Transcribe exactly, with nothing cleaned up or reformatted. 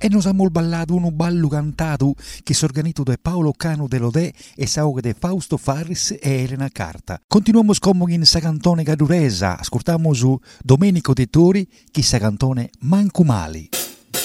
E nos amo ballato un ballo cantato che s'organito da Paolo Cano de Lodè e sauga de Fausto Farris e Elena Carta. Continuamos como in sa cantone caduresa, ascoltamo su Domenico De Tori che sa cantone Manco Mali.